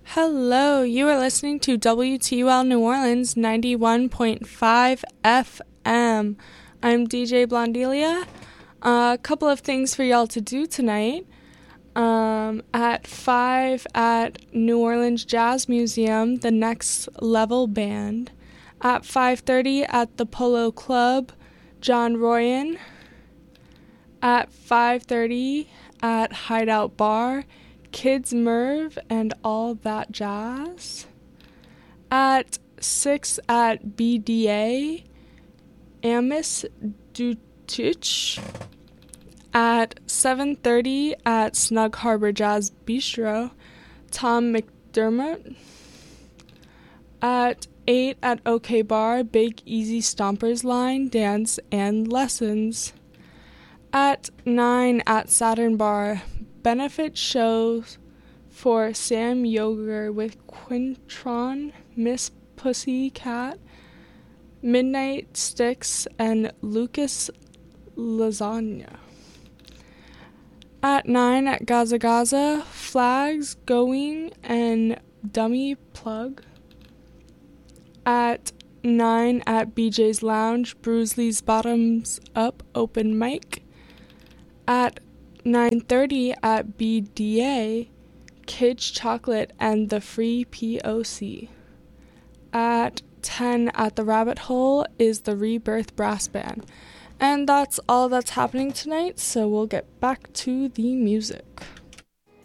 Hello, you are listening to WTUL New Orleans 91.5 FM. I'm DJ Blondelia. A couple of things for y'all to do tonight. At 5 at New Orleans Jazz Museum, the Next Level Band. At 5:30 at the Polo Club, John Royan. At 5:30 at Hideout Bar, Kids Merv and All That Jazz. At 6 at BDA, Amos Dutich. At 7:30 at Snug Harbor Jazz Bistro, Tom McDermott. At 8 at OK Bar, Big Easy Stompers Line, Dance and Lessons. At 9 at Saturn Bar, benefit shows for Sam Yoger with Quintron, Miss Pussycat, Midnight Sticks, and Lucas Lasagna. At 9 at Gaza Gaza, Flags Going and Dummy Plug. At 9 at BJ's Lounge, Bruisley's Bottoms Up Open Mic. At 9:30 at BDA, Kids Chocolate and the Free POC. At 10 at the Rabbit Hole is the Rebirth Brass Band. And that's all that's happening tonight, so we'll get back to the music.